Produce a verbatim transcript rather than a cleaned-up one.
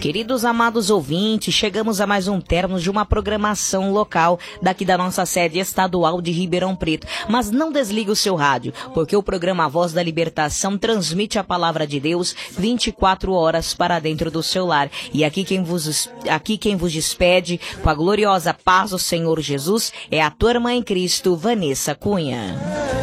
Queridos amados ouvintes, chegamos a mais um término de uma programação local daqui da nossa sede estadual de Ribeirão Preto. Mas não desligue o seu rádio, porque o programa Voz da Libertação transmite a palavra de Deus vinte e quatro horas para dentro do seu lar. E aqui quem vos, aqui quem vos despede com a gloriosa paz do Senhor Jesus é a tua irmã em Cristo, Vanessa Cunha.